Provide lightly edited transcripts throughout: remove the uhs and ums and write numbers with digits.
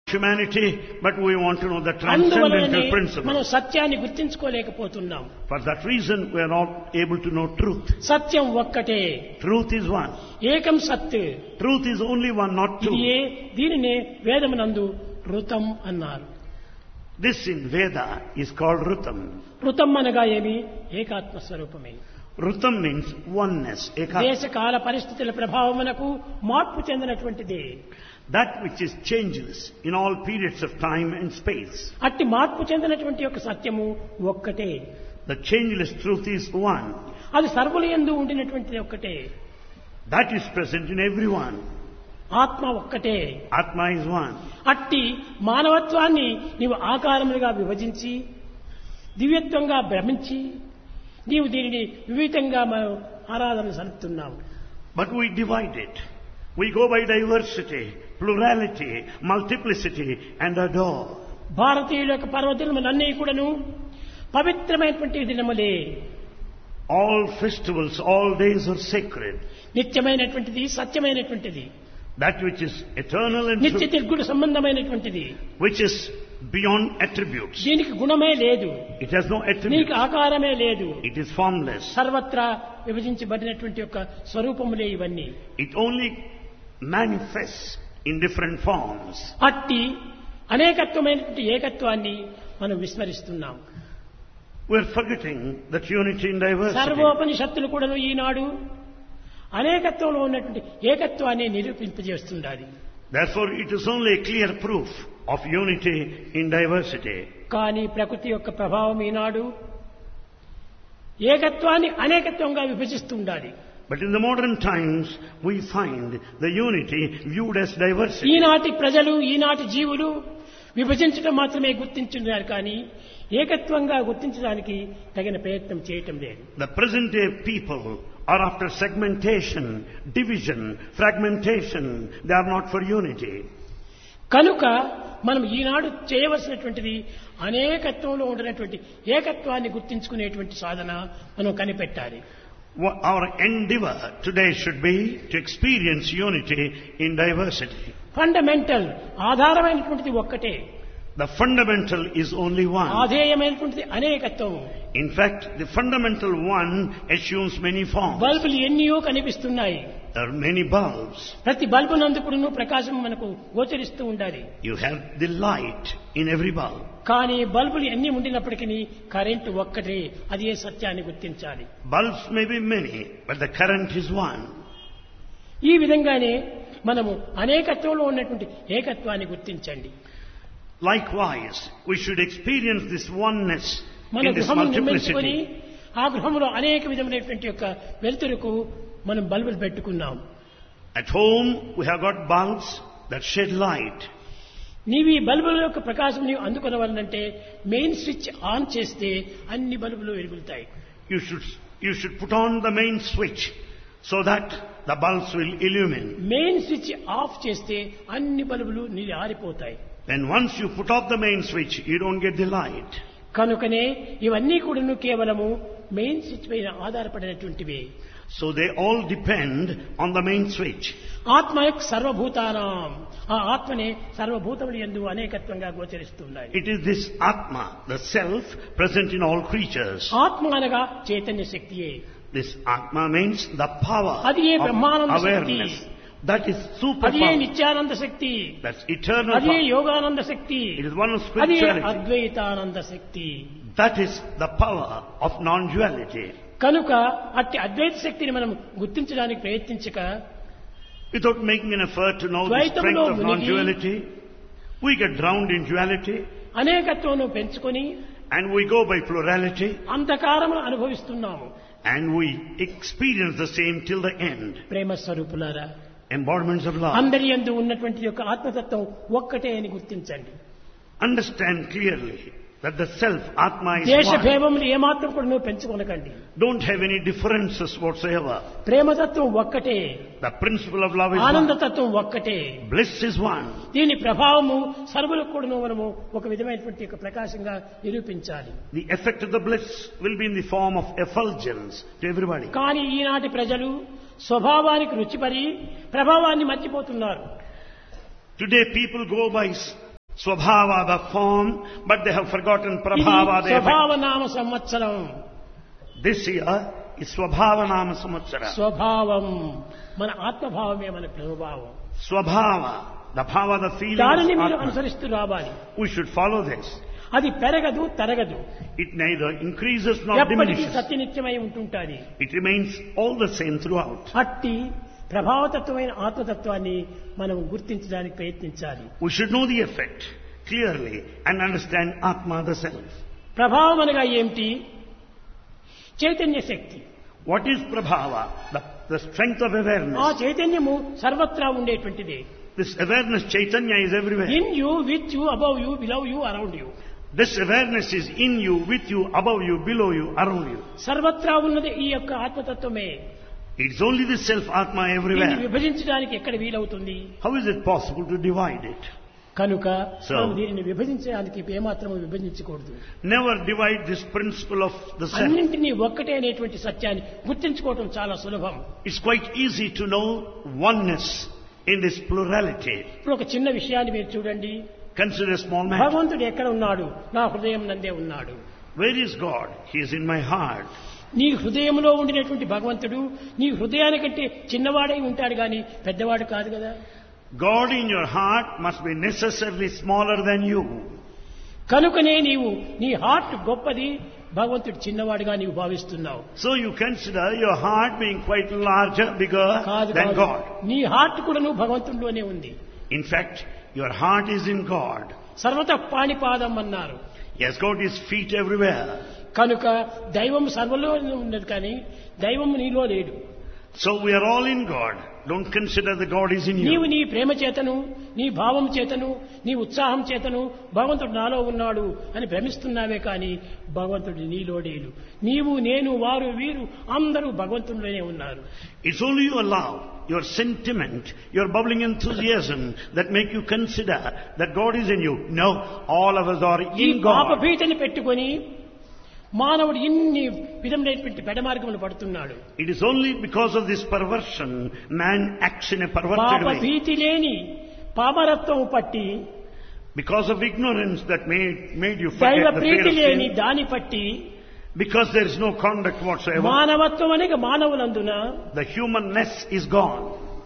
humanity, but we want to know the అందువలనే transcendental మనం principle. సత్యాన్ని గుర్తించుకోలేకపోతున్నాం. For that reason, we are not able to know truth. సత్యం ఒక్కటే, Truth is one. ఏకం సత్. Truth is only one, not two. దీనినే వేదమునందు ఋతం అన్నారు. This in Veda is called Rutam. ఋతం అనగా ఏమి? ఏకాత్మ స్వరూపమే. Rutam means oneness. దేశ కాల పరిస్థితుల ప్రభావమునకు మార్పు చెందినటువంటిది. That which is changeless in all periods of time and space. అట్టి మార్పు చెందినటువంటి యొక్క సత్యము ఒక్కటే. The changeless truth is one. అది సర్వుల యందు ఉండినటువంటిది ఒక్కటే. That is present in everyone. ఆత్మ ఒక్కటే. Atma is one. అట్టి మానవత్వాన్ని నీవు ఆకారములుగా విభజించి దివ్యత్వంగా భ్రమించి నీవు దీనిని వివిధంగా మనం ఆరాధన సలుపుతున్నావు. But we divide it. We go by diversity, plurality, multiplicity and adore. భారతీయుల యొక్క పర్వదినములన్నీ కూడాను పవిత్రమైనటువంటి దినములే. All festivals, all days are sacred. నిత్యమైనటువంటిది, సత్యమైనటువంటిది, That which is eternal and నిత్య true, నిర్గుణ సంబంధమైనటువంటిది. which is beyond attributes. దీనికి గుణమే లేదు, It has no దీనికి attributes. ఆకారమే లేదు. It is formless. సర్వత్రా విభజించబడినటువంటి యొక్క స్వరూపములే ఇవన్నీ. It only manifests in different forms. అట్టి అనేకత్వమైనటువంటి ఏకత్వాన్ని మనం విస్మరిస్తున్నాం. We're forgetting that unity in diversity. సర్వోపనిషత్తులు కూడాను ఈనాడు అనేకత్వంలో ఉన్నటువంటి ఏకత్వాన్ని నిరూపింపజేస్తుండాలి. Therefore, it is only a clear proof of unity in diversity. కానీ ప్రకృతి యొక్క ప్రభావం ఈనాడు ఏకత్వాన్ని అనేకత్వంగా విభజిస్తుండాలి. But in the modern times, we find the unity viewed as diversity. ఈనాటి ప్రజలు, ఈనాటి జీవులు విభజించడం మాత్రమే గుర్తించున్నారు, కానీ ఏకత్వంగా గుర్తించడానికి తగిన ప్రయత్నం చేయటం లేదు. The present day people are after segmentation, division, fragmentation. They are not for unity. కనుక మనం ఈనాడు చేయవలసినటువంటిది అనేకత్వంలో ఉండినటువంటి ఏకత్వాన్ని గుర్తించుకునేటువంటి సాధన మనం కనిపెట్టాలి. Our endeavor today should be to experience unity in diversity. Fundamental ఆధారమైనటువంటిది ఒక్కటే, The fundamental is only one. ఆధేయమైనటువంటిది అనేకత్వం. In fact, the fundamental one assumes many forms. బల్బులు ఎన్నియో కనిపిస్తున్నాయి. There are many bulbs. ప్రతి బల్బు నందుకును ప్రకాశం మనకు గోచరిస్తూ ఉండాలి. You have the light in every bulb. కానీ బల్బులు ఎన్ని ఉండినప్పటికీ కరెంటు ఒక్కటే, అదే సత్యాన్ని గుర్తించాలి. Bulbs may be many, but the current is one. ఈ విధంగానే మనము అనేకత్వంలో ఉన్నటువంటి ఏకత్వాన్ని గుర్తించండి. Likewise, we should experience this oneness మన in this గృహము నిర్మించుకొని multiplicity. ఆ గృహంలో అనేక విధమైనటువంటి యొక్క వెలుతురుకు మనం బల్బులు పెట్టుకున్నాం. At home, we have got bulbs that shed light. నీవు ఈ బల్బుల యొక్క ప్రకాశం నీవు అందుకొనవాలంటే మెయిన్ స్విచ్ ఆన్ చేస్తే అన్ని బల్బులు వెలుగుతాయి. You should put on the main switch so that the bulbs will illumine. Main switch off చేస్తే అన్ని బల్బులు నీళ్ళు ఆరిపోతాయి. Then once you put off the main switch, you don't get the light. కనుకనే ఇవన్నీ కూడాను కేవలము మెయిన్ స్విచ్ పైన ఆధారపడినటువంటివి. So they all depend on the main switch. ఆత్మ యొక్క సర్వభూతానాం, ఆ ఆత్మనే సర్వభూతములు యందు అనేకత్వంగా గోచరిస్తున్నాయి. It is this Atma, the self, present in all creatures. ఆత్మ అనగా Chaitanya శక్తియే. This Atma means the power అది ఏ Brahmananda of Shakti, awareness. That is super అది ఏ power. Nityananda Shakti, That's eternal అది ఏ power. Yogananda Shakti, It is one of అది ఏ spirituality. Advaitananda Shakti. That is the power of non-duality. కనుక అట్టి అద్వైత శక్తిని మనం గుర్తించడానికి ప్రయత్నించక Without making an effort to know the ద్వైతంలో strength of మునిగి non-duality, we get drowned in duality అనేకత్వం పెంచుకొని and we go by plurality అంధకారమును అనుభవిస్తున్నాము. and we experience the same till the end. ప్రేమ స్వరూపులారా, Embodiments of love. అందరి యందు ఉన్నటువంటి యొక్క ఆత్మతత్వం ఒక్కటే అని గుర్తించండి. Understand clearly that the self, Atma, is దేశ one. భేదములు ఏమాత్రం కూడా నువ్వు పెంచుకొనకండి. Don't have any differences whatsoever. ప్రేమతత్వం ఒక్కటే, The principle of love is one. ఆనందతత్వం ఒక్కటే. Bliss is one. దీని ప్రభావము సర్వులకు కూడా మనము ఒక విధమైనటువంటి ఒక ప్రకాశంగా నిరూపించాలి. The effect of the bliss will be in the form of effulgence to everybody. కానీ ఈనాటి ప్రజలు స్వభావానికి రుచిపడి ప్రభావాన్ని మర్చిపోతున్నారు. Today people go by Swabhava, the form, but they have forgotten ఇది Prabhava, the effect. స్వభావనామ సంవత్సరం. This year is Swabhavanama Samvatsara. స్వభావం మన ఆత్మభావమే మన ప్రభావం. Swabhava, the bhava, the feeling దానిని of మీరు Atma. అనుసరిస్తూ రావాలి. We should follow this. అది పెరగదు తరగదు, It neither increases nor ఎప్పటికీ diminishes. సత్యనిత్యమై ఉంటుంటాది. It remains all the same throughout. అట్టి ప్రభావతత్వమైన ఆత్మతత్వాన్ని మనం గుర్తించడానికి ప్రయత్నించాలి. We should know the effect clearly and understand Atma, the self. ప్రభావం అనగా ఏమిటి? చైతన్య శక్తి. What is Prabhava? The strength of ఆ awareness. చైతన్యము సర్వత్రా ఉండేటువంటిది. This awareness, Chaitanya, is everywhere. In you, with you, above you, below you, around you. This awareness is in you, with you, above you, below you, around you. సర్వత్రా ఉన్నది ఈ యొక్క ఆత్మతత్వమే. It's only the self Atma దీన్ని everywhere. విభజించడానికి ఎక్కడ వీలవుతుంది? How is it possible to divide it? కనుక So- మనం దీనిని విభజించడానికి ఏమాత్రము విభజించకూడదు. Never divide this principle of the self. అన్నింటినీ ఒక్కటే అనేటువంటి సత్యాన్ని గుర్తించుకోవటం చాలా సులభం. It's quite easy to know oneness in this plurality. ఇప్పుడు ఒక చిన్న విషయాన్ని మీరు చూడండి. Consider a small matter. భగవంతుడు ఎక్కడ ఉన్నాడు? నా హృదయం నందే ఉన్నాడు. Where is God? He is in my heart. నీ హృదయంలో ఉండినటువంటి భగవంతుడు నీ హృదయానికంటే చిన్నవాడై ఉంటాడు కానీ పెద్దవాడు కాదు కదా. God in your heart must be necessarily smaller than you. కనుకనే నీవు నీ హార్ట్ గొప్పది, భగవంతుడు చిన్నవాడుగా నీవు భావిస్తున్నావు. So you consider your heart being quite larger, bigger కాదు than కాదు. God. నీ హార్ట్ కూడా నువ్వు భగవంతుడిలోనే ఉంది. In fact, your heart is in God. సర్వత పాణిపాదం అన్నారు. Yes, God is feet everywhere. కనుక దైవం సర్వలో ఉన్నది కానీ దైవం నీలో లేడు. So we are all in God. Don't consider that God is in నీవు you. నీ ప్రేమ చేతను, నీ భావం చేతను, నీ ఉత్సాహం చేతను భగవంతుడు నాలో ఉన్నాడు అని భ్రమిస్తున్నావే కానీ భగవంతుడు నీలో లేడు. నీవు, నేను, వారు, వీరు అందరూ భగవంతుడిలోనే ఉన్నారు. It's only your love, your sentiment, your bubbling enthusiasm that make you consider that God is in you. No, all of us are ఈ in పాప God. భీతిని పెట్టుకొని మానవుడు ఇన్ని విధమైనటువంటి పెడమార్గములు పడుతున్నాడు. It is only because of this perversion man acts in a perverted పాప way. భీతి లేని పామరత్వం పట్టి, Because of ignorance that made you దైవ forget the fear Preethi of లేని sin. దాని పట్టి, Because there is no conduct whatsoever. మానవత్వం అనగా మానవులందున The humanness is gone.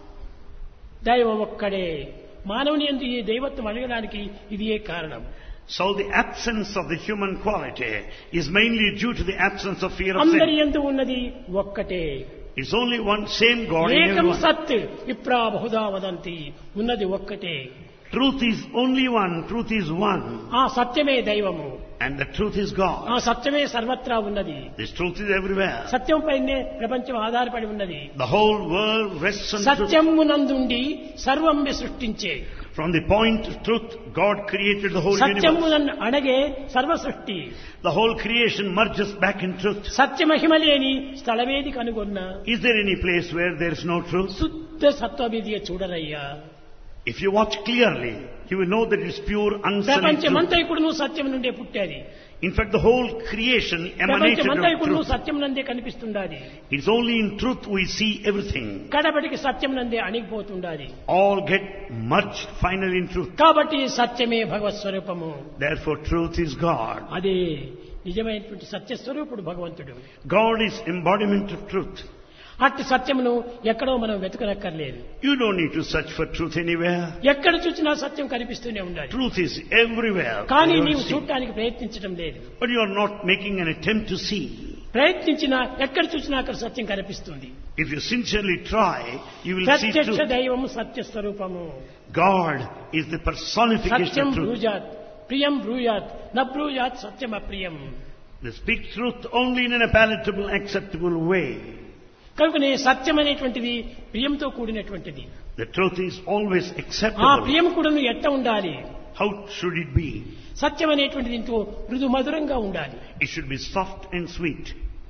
దైవం ఒక్కడే. మానవుని యందు ఈ దైవత్వం అడగడానికి ఇది ఏ కారణం. So the absence of the human quality is mainly due to the absence of fear of అందరి sin. యందు ఉన్నది ఒక్కటే. It's only one same God in ఏకం everyone. సత్ విప్రా బహుదా వదంతి, ఉన్నది ఒక్కటే. Truth is only one. Truth is one. ఆ సత్యమే దైవము. And the truth is God. ఆ సత్యమే సర్వత్రా ఉన్నది. This truth is everywhere. సత్యంపైనే ప్రపంచం ఆధారపడి ఉన్నది. The whole world rests on truth. సత్యమునందుండి సర్వం సృష్టించే. From the point of truth, God created the whole universe. సత్యమునన్ను అణగే సర్వ సృష్టి. The whole creation merges back in truth. సత్యమహిమ లేని స్థలమేది కనుగొన్న. Is there any place where there is no truth? శుద్ధ సత్వమిదియ చూడరయ్యా. If you watch clearly, you will know that it is pure, unsullied ప్రపంచమంతా truth. ఇప్పుడు నువ్వు సత్యం నుండే పుట్టాది. In fact, the whole creation emanated ప్రపంచమంతా of ఇప్పుడు నువ్వు truth. Satyam నందే కనిపిస్తుండాది. It's only in truth we see everything. కడపటికి Satyam నందే అణిగిపోతుండాది. All get merged finally in truth. కాబట్టి సత్యమే భగవత్ స్వరూపము. Therefore, truth is God. అదే నిజమైనటువంటి సత్య స్వరూపుడు భగవంతుడు. God is embodiment of truth. అట్టి సత్యమును ఎక్కడో మనం వెతకనక్కర్లేదు. You don't need to search for truth anywhere. ఎక్కడ చూసినా సత్యం కనిపిస్తూనే ఉండాలి. Truth is everywhere. కానీ You నీవు don't see. చూడటానికి ప్రయత్నించడం లేదు. But you are not making an attempt to see. ప్రయత్నించినా ఎక్కడ చూసినా అక్కడ సత్యం కనిపిస్తుంది. If you sincerely try, you will see ప్రత్యక్ష truth. దైవము సత్య స్వరూపము. God is the personification Satyam of truth. బ్రూజాత్ ప్రియం బ్రూయాత్ న బ్రూయాత్ సత్యం అప్రియం. They speak truth only in a palatable, acceptable way. కనుకనే సత్యం అనేటువంటిది ప్రియంతో కూడినటువంటిది. The truth is always ఆ acceptable. ప్రియం కూడా ఎట్ట ఉండాలి? How should it be? సత్యం అనేటువంటిది ఎంతో మృదు మధురంగా ఉండాలి. It should be soft and sweet.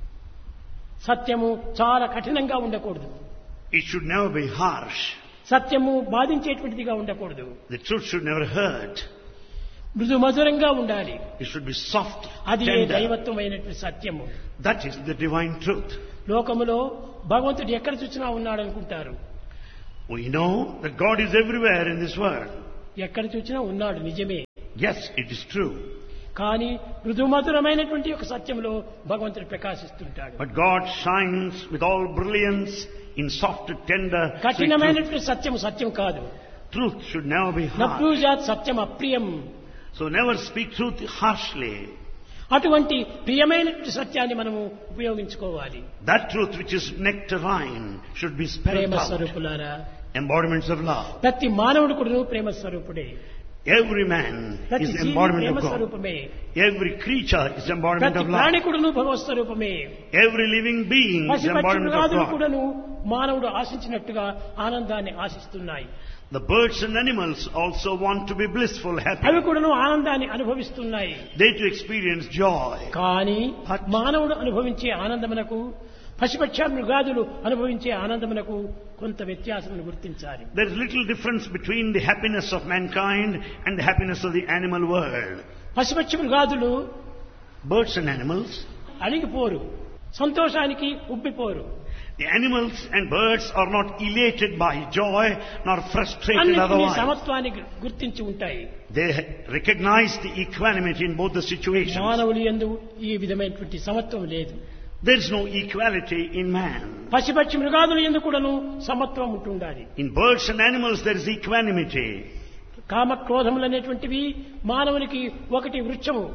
సత్యము చాలా కఠినంగా ఉండకూడదు. It should never be harsh. సత్యము బాధించేటువంటిదిగా ఉండకూడదు. The truth should never hurt. మృదు మధురంగా ఉండాలి. It should be soft, అది tender. దైవత్వమైనటువంటి సత్యము. That is the divine truth. లోకములో భగవంతుడు ఎక్కడ చూసినా ఉన్నాడు అనుకుంటారు. We know that God is everywhere in this world. ఎక్కడ చూసినా ఉన్నాడు నిజమే. Yes, it is true. కానీ మృదుమధురమైనటువంటి ఒక సత్యంలో భగవంతుడు ప్రకాశిస్తుంటాడు. But God shines with all brilliance in soft, tender, sweet truth. కఠినమైనటువంటి సత్యం సత్యం కాదు. Truth should never be harsh. నబ్రూజాత్ Satyam అప్రియం. So never speak truth harshly. అటువంటి ప్రియమైనటువంటి సత్యాన్ని మనము ఉపయోగించుకోవాలి. That truth which is nectarine should be spelled Prema out. స్వరూపులారా, Embodiments of love. ప్రతి మానవుడు కూడా ప్రేమ స్వరూపుడే. Every man ప్రతి is G V embodiment Prema of God. స్వరూపమే. Every creature is embodiment ప్రతి of love. ప్రాణి కూడా భగవత్ స్వరూపమే. Every living being is పశుపక్షి embodiment of మృగాదులు God. కూడాను మానవుడు ఆశించినట్టుగా ఆనందాన్ని ఆశిస్తున్నాయి. The birds and animals also want to be blissful, happy. అవి కూడాను ఆనందాన్ని అనుభవిస్తున్నాయి. They too experience joy. కానీ మానవుడు అనుభవించే ఆనందమునకు పశుపక్ష మృగాదులు అనుభవించే ఆనందమునకు కొంత వ్యత్యాసం గుర్తించాలి. There is little difference between the happiness of mankind and the happiness of the animal world. పశుపక్ష మృగాదులు Birds and animals, అణిగిపోరు, సంతోషానికి ఉబ్బిపోరు. the animals and birds are not elated by joy nor frustrated అన్నిటినీ otherwise. సమత్వాన్ని గుర్తించి ఉంటాయి. They recognize the equanimity in both the situations. మానవులు యందు ఈ విధమైనటువంటి సమత్వం లేదు. There is no equality in man. పశుపక్షి మృగాదుల యందు కూడాను సమత్వం ఉంటుండాలి. In birds and animals there is equanimity. కామ క్రోధములు అనేటువంటివి మానవునికి ఒకటి వృక్షము.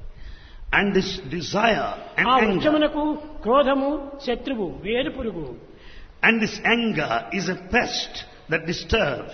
And this desire and ఆ anger. వృక్షమునకు క్రోధము శత్రువు, వేరు పురుగు. And this anger is a pest that disturbs.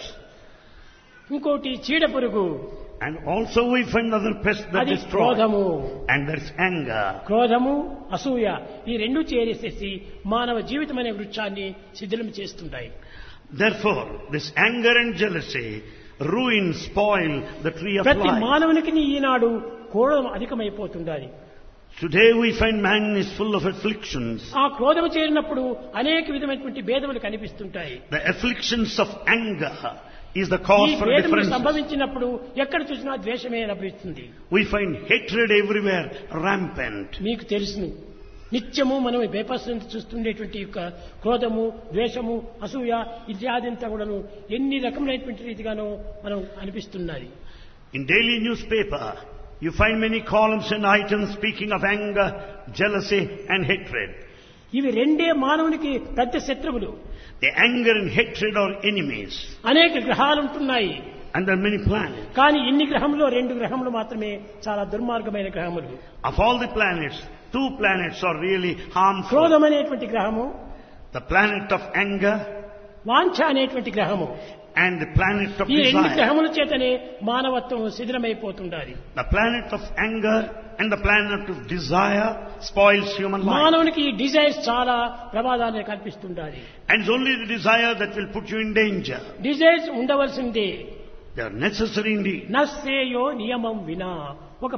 ఇంకోటి చీడ పురుగు, And also we find another pest that అది destroys. క్రోధము. And there is anger. క్రోధము అసూయ ఈ రెండు చేరేసేసి మానవ జీవితం అనే వృక్షాన్ని శిథిలం చేస్తుంటాయి. Therefore, this anger and jealousy ruin, spoil the tree of ప్రతి life. మానవునికి ఈనాడు క్రోధం అధికమైపోతుండాలి. Today we find man is full of afflictions. ఆ క్రోధము చేరినప్పుడు అనేక విధమైనటువంటి భేదములు కనిపిస్తుంటాయి. The afflictions of anger is the ఈ cause for భేదములు differences. సంభవించినప్పుడు ఎక్కడ చూసినా ద్వేషమే లభిస్తుంది. We find hatred everywhere rampant. మీకు తెలుసును, నిత్యము మనం పేపర్స్ చూస్తుండేటువంటి యొక్క క్రోధము, ద్వేషము, అసూయ ఇత్యాదంతా కూడాను ఎన్ని రకములైనటువంటి రీతిగానో మనం అనిపిస్తున్నది. In daily newspaper, you find many columns and items speaking of anger, jealousy and hatred. ఇవి రెండే మానవునికి పెద్ద శత్రువులు. The anger and hatred are enemies. అనేక గ్రహాలు ఉంటున్నాయి. And there are many planets. కానీ ఇన్ని గ్రహంలో 2 గ్రహములు మాత్రమే చాలా దుర్మార్గమైన గ్రహములు. Of all the planets, 2 planets are really harmful. క్రోధం అనేటువంటి గ్రహము, The planet of anger వాంఛ అనేటువంటి గ్రహము. and the planet of ఈ 2 desire. గ్రహముల చేతనే మానవత్వం శిథిలమైపోతుండాలి. The planet of anger and the planet of desire spoils human life. మానవునికి ఈ డిజైర్స్ చాలా ప్రమాదాన్ని కల్పిస్తుండాలి. And it's only the desire that will put you in danger. Desires ఉండవలసిందే. They are necessary indeed. నశ్రేయో నియమం వినా, ఒక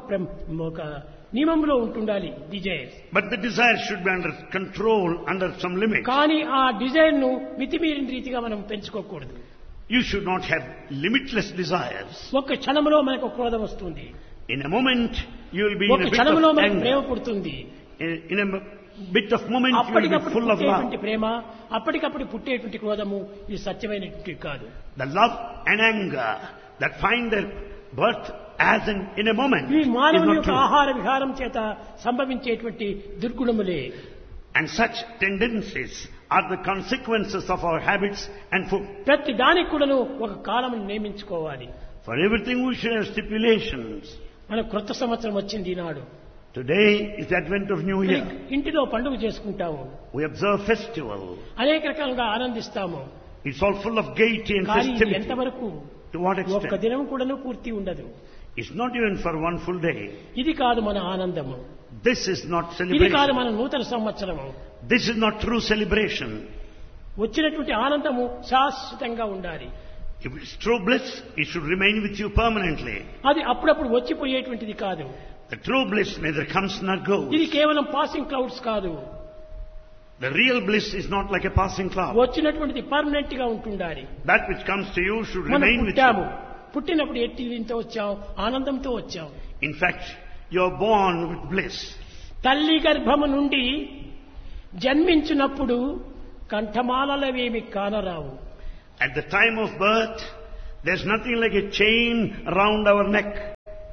నియమంలో ఉంటుండాలి desires. But the desire should be under control, under some limits. కానీ ఆ డిజైర్ ను మితిమీరిన రీతిగా మనం పెంచుకోకూడదు. You should not have limitless desires. ఒక్క క్షణంలో మనకు క్రోధం వస్తుంది. In a moment, you will be in ఒక్క a bit క్షణంలో of మనకు ప్రేమ anger. పుడుతుంది. In a bit of moment, you will be అప్పటికప్పుడు full of పుట్టేటువంటి love. ప్రేమ, అప్పటికప్పుడు పుట్టేటువంటి క్రోధము ఇది సత్యమైనటువంటి కాదు. The love and anger that find their birth as in a moment ఈ is మానవుని not యొక్క true. ఆహార విహారం చేత సంభవించేటువంటి దుర్గుణములే. And such tendencies are the consequences of our habits and food. ప్రతి దానికి కూడాను ఒక కాలమును నియమించుకోవాలి. For everything we should have stipulations. మన క్రొత్త సంవత్సరం వచ్చింది ఈనాడు. Today is the advent of New Year. ఇంటిలో పండుగ చేసుకుంటాము, We observe festival. అనేక రకాలుగా ఆనందిస్తాము. It's all full of gaiety and కానీ ఇది festivity. ఎంతవరకు To what ఒక్క extent? దినం కూడాను పూర్తి ఉండదు. It's not even for one full day. ఇది కాదు మన ఆనందము, This is not ఇది కాదు celebration. మన నూతన సంవత్సరము. This is not true celebration. వచ్చినటువంటి ఆనందము శాశ్వతంగా ఉండాలి. If it's true bliss, it should remain with you permanently. అది అప్పుడప్పుడు వచ్చిపోయేటువంటిది కాదు. The true bliss neither comes nor goes. ఇది కేవలం పాసింగ్ క్లౌడ్స్ కాదు. The real bliss is not like a passing cloud. వచ్చినటువంటిది permanent గా ఉంటుండాలి. That which comes to you should మనం remain with పుట్టాము, you. పుట్టినప్పుడు ఎట్టితో వచ్చాం, ఆనందంతో వచ్చాం. In fact, you are born with bliss. తల్లి గర్భము నుండి జన్మించినప్పుడు కంఠమాలవేమి కానరావు. At the time of birth, there's nothing like a chain around our neck.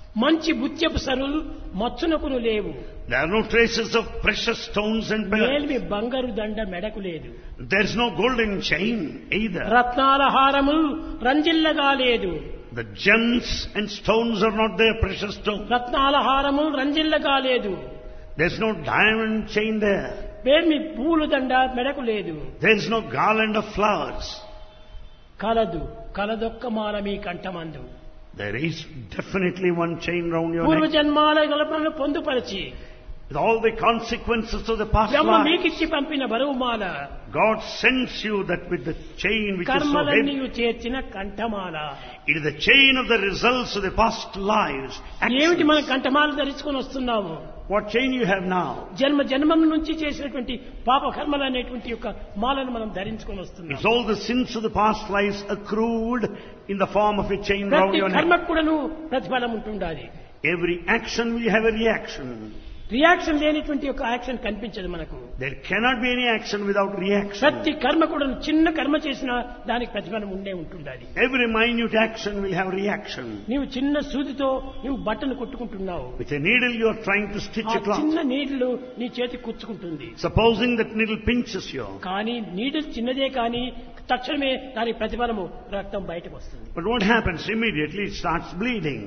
మంచి బుత్యపు సరులు మచ్చునకును లేవు. There are no traces of precious stones and pearls. మేల్మి బంగారు దండ మెడకు లేదు. There is no golden chain either. రత్నాల హారములు రంజిల్లగా లేదు. The gems and stones are not there, precious stones. రత్నాల హారములు రంజిల్లగా లేదు. There is no diamond chain there. మేల్మి పూలు దండ మెడకు లేదు. There is no garland of flowers. కలదొక్క Mala me కంఠమందు. There is definitely one chain round your పూర్వ neck. జన్మాల గలపలను పొందుపరిచి With all the consequences of the past Brahma life, మీకిచ్చి పంపిన బరువుమాల God sends you that with the chain which is so కర్మలన్నీ heavy. చేర్చిన కంఠమాల. It is the chain of the results of the past lives. ఏమిటి మన Actions. కంఠమాల ధరించుకొని వస్తున్నాము? What chain you have now? జన్మం నుంచి చేసినటువంటి పాప కర్మలు అనేటువంటి యొక్క మాలను మనం ధరించుకొని వస్తున్నాం. It's all the sins of the past lives accrued in the form of a chain round ప్రతి your neck. కర్మకు కూడాను ప్రతిఫలం ఉంటుండాలి. Every action will have a reaction. Reaction లేనిటువంటి యొక్క యాక్షన్ కనిపించదు మనకు. There cannot be any action without reaction. ప్రతి కర్మ కూడా చిన్న కర్మ చేసినా దానికి ప్రతిఫలం ఉండే ఉంటుండాలి. Every minute action will have reaction. నీవు చిన్న సూదితో నీవు బట్టను కొట్టుకుంటున్నావు. With a needle you are trying to stitch ఆ a cloth. చిన్న నీళ్లు నీ చేతికి కుచ్చుకుంటుంది. Supposing that needle pinches you. కానీ నీడిల్ చిన్నదే కానీ తక్షణమే దాని ప్రతిఫలము రక్తం బయటకు వస్తుంది. But what happens? Immediately it starts bleeding.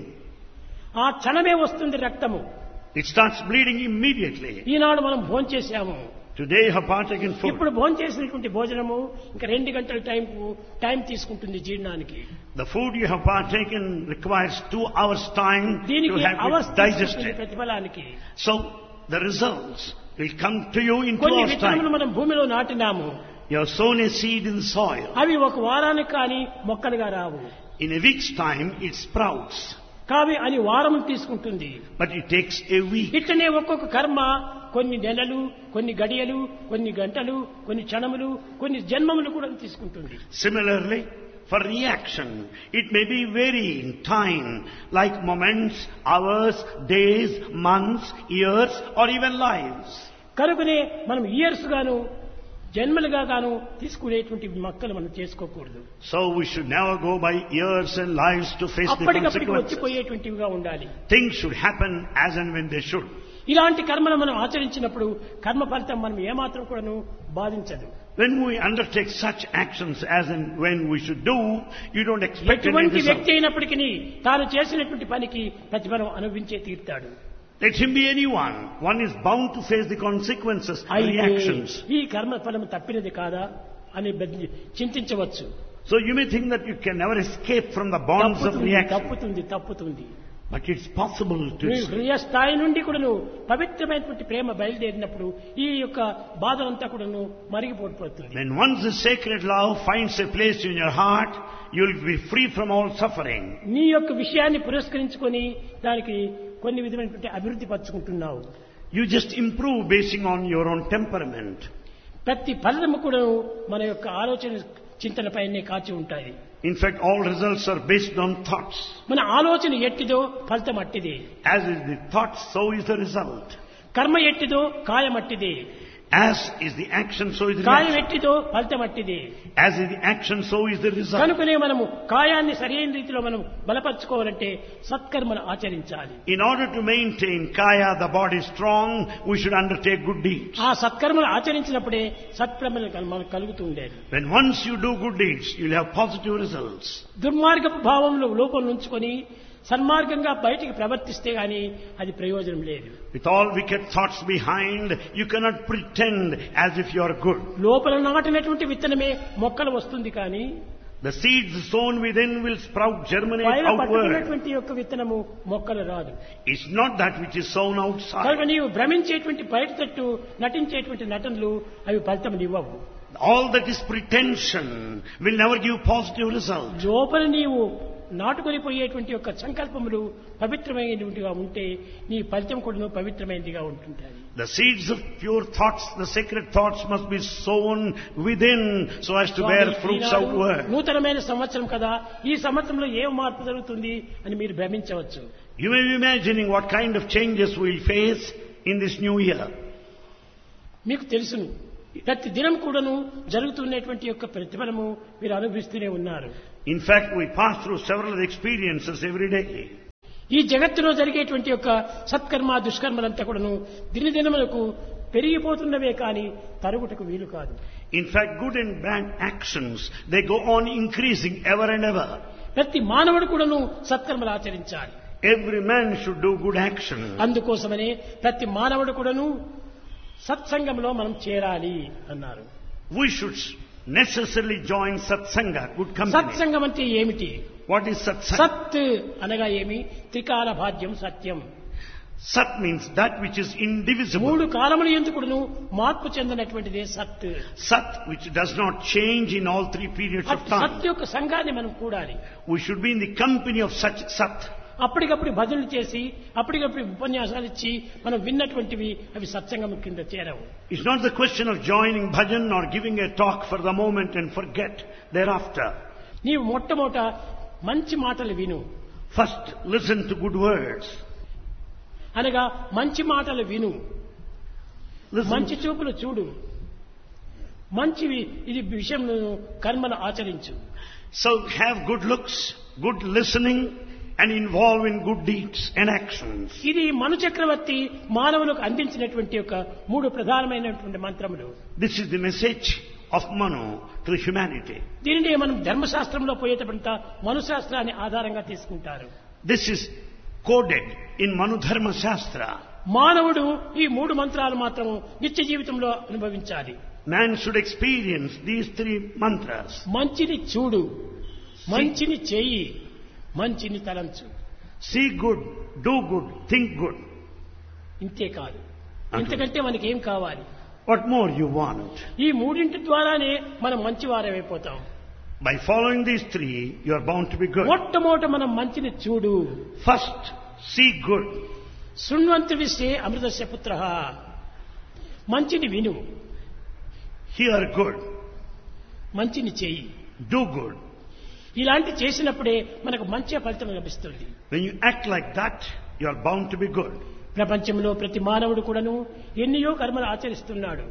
ఆ క్షణమే వస్తుంది రక్తము. It starts bleeding immediately. ఈనాడు మనం భోంచేసాము. Today you have partaken food. ఇప్పుడు భోంచేసినటువంటి భోజనము ఇంకా 2 గంటల టైం తీసుకుంటుంది జీర్ణానికి. The food you have partaken requires 2 hours time to దీనికి have hours it digested. ప్రతిఫలానికి. So the results will come to you in 2 కొన్ని hours విత్తనములు time. మనం భూమిలో నాటినాము. You have sown a seed in the soil. అవి ఒక వారానికి కానీ మొక్కలుగా రావు. In a week's time it sprouts. కావి అని వారం తీసుకుంటుంది. But it takes a week. ఇట్లనే ఒక్కొక్క కర్మ కొన్ని నెలలు, కొన్ని గడియలు, కొన్ని గంటలు, కొన్ని క్షణములు, కొన్ని జన్మములు కూడా తీసుకుంటుంది. Similarly, for reaction, it may be varying time, like moments, hours, days, months, years, or even lives. కనుకనే మనం ఇయర్స్ గాను జన్మలుగా గాను తీసుకునేటువంటి మొక్కలు మనం చేసుకోకూడదు. So we should never go by years and lives to face the అప్పటికప్పటికి consequences. వచ్చిపోయేటువంటివిగా ఉండాలి. Things should happen as and when they should. ఇలాంటి కర్మలు మనం ఆచరించినప్పుడు కర్మ ఫలితం మనం ఏమాత్రం కూడాను బాధించదు. When we undertake such actions as and when we should do, you don't expect any ఎటువంటి result. వ్యక్తి అయినప్పటికీ తాను చేసినటువంటి పనికి ప్రతిఫలం అనుభవించే తీరుతాడు. Let him be anyone. One is bound to face the consequences, reactions. ఈ కర్మ ఫలం తప్పినది కాదా అని చింతించవచ్చు. So you may think that you can never escape from the bonds of reaction. తప్పుతుంది. But it's possible to escape. హృదయ స్థాయి నుండి కూడాను పవిత్రమైనటువంటి ప్రేమ బయలుదేరినప్పుడు ఈ యొక్క బాధలంతా కూడాను మరిగిపోతుంది. When once the sacred love finds a place in your heart, you will be free from all suffering. నీ యొక్క విషయాన్ని పురస్కరించుకొని దానికి కొన్ని విధమైనటువంటి అభివృద్ధి పరుచుకుంటున్నావు. You just improve basing on your own temperament. ప్రతి ఫలితము కూడా మన యొక్క ఆలోచన చింతనపైనే కాచి ఉంటాయి. In fact, all results are based on thoughts. మన ఆలోచన ఎట్టిదో ఫలితం అట్టిదే. As is the thought, so is the result. కర్మ ఎట్టిదో కాయం అట్టిదే. As is the action, so is the కాయం reaction. ఎట్టిదో ఫలితం అట్టిదే. As is the action, so is the result. కనుకనే మనము కాయాన్ని సరైన రీతిలో మనం బలపరచుకోవాలంటే సత్కర్మను ఆచరించాలి. In order to maintain kaya, the body strong, we should undertake good deeds. ఆ సత్కర్మను ఆచరించినప్పుడే సత్ప్రమలు మనకు కలుగుతూ ఉండేది. When once you do good deeds, you will have positive results. దుర్మార్గపు భావంలో లోపల ఉంచుకొని సన్మార్గంగా బయటికి ప్రవర్తిస్తే గాని అది ప్రయోజనం లేదు. With all wicked thoughts behind, you cannot pretend as if you are good. లోపల నాటినటువంటి విత్తనమే మొక్కలు వస్తుంది కానీ The seeds sown within will sprout, germinate పైన outward. పట్టుకున్నటువంటి యొక్క విత్తనము మొక్కలు రాదు. It's not that which is sown కనుక outside. నీవు భ్రమించేటువంటి బయట తట్టు నటించేటువంటి నటనలు అవి ఫలితం ఇవ్వవు. All that is pretension will never give positive results. లోపల నీవు నాటుకొని పోయేటువంటి యొక్క సంకల్పములు పవిత్రమైనటువంటిగా ఉంటే నీ ఫలితం కూడా పవిత్రమైనదిగా ఉంటుంటాయి. The seeds of pure thoughts, the sacred thoughts must be sown within so as to bear fruits outward. నూతనమైన సంవత్సరం కదా, ఈ సంవత్సరంలో ఏం మార్పు జరుగుతుంది అని మీరు భ్రమించవచ్చు. You may be imagining what kind of changes we will face in this new year. మీకు తెలుసును ప్రతి దినం కూడాను జరుగుతున్నటువంటి యొక్క ప్రతిఫలము మీరు అనుభవిస్తూనే ఉన్నారు. In fact, we pass through several experiences every day. ఈ జగత్తులో జరిగేటువంటి యొక్క సత్కర్మ దుష్కర్మలంతా కూడాను దినదినములకు పెరిగిపోతున్నవే కానీ తరుగుటకు వీలు కాదు. In fact, good and bad actions, they go on increasing ever and ever. ప్రతి మానవుడు కూడాను సత్కర్మలు ఆచరించాలి. Every man should do good action. అందుకోసమనే ప్రతి మానవుడు కూడాను సత్సంగంలో మనం చేరాలి అన్నారు. We should necessarily join satsanga, good company. సత్సంగం అంటే ఏమిటి? What is satsanga? సత్ అనగా ఏమి? త్రికాల భాగ్యం సత్యం. Sat means that which is indivisible. మూడు కాలముల ఎందుకును మార్పు చెందినటువంటిదే సత్. Sat, which does not change in all three periods of time. సత్ యొక్క సంఘాన్ని మనం కూడాలి. We should be in the company of such Sat. అప్పటికప్పుడు భజనలు చేసి అప్పటికప్పుడు ఉపన్యాసాలు ఇచ్చి మనం విన్నటువంటివి అవి సత్సంగం కింద చేరవు. It's not the question of joining bhajan or giving a talk for the moment and forget thereafter. నీవు మొట్టమొదట మంచి మాటలు విను. First, listen to good words. అనగా మంచి మాటలు విను, Listen. మంచి చూపులు చూడు, మంచివి ఇది విషయంలో కర్మలు ఆచరించు. So have good looks, good listening, and involve in good deeds and actions. ఇది మను చక్రవర్తి మానవులకు అందించినటువంటి ఒక మూడు ప్రధానమైనటువంటి మంత్రములు. This is the message of Manu to the humanity. దీనిని మనం ధర్మశాస్త్రంలో పోయేటంత మనుశాస్త్రాన్ని ఆధారంగా తీసుకుంటారు. This is coded in Manu Dharma Shastra. మానవుడు ఈ మూడు మంత్రాలు మాత్రం నిత్య జీవితంలో అనుభవించాలి. Man should experience these three mantras. మంచిని చూడు, మంచిని చెయ్యి, మంచిని తలంచు. See good, do good, think good. ఇంతే కాదు, ఇంతకంటే మనకి ఏం కావాలి? What more you want? ఈ మూడింటి ద్వారానే మనం మంచివారమైపోతాం. By following these three, you are bound to be good. మొట్టమొదట మనం మంచిని చూడు. First, see good. శృణ్వంతు విశ్వే అమృతస్య పుత్రః. మంచిని విను, Hear good. మంచిని చెయ్యి. Do good. ఇలాంటి చేసినప్పుడే మనకు మంచి ఫలితం లభిస్తుంది. When you act like that, you are bound to be good. ప్రపంచంలో ప్రతి మానవుడు కూడాను ఎన్నో కర్మలు ఆచరిస్తున్నాడు.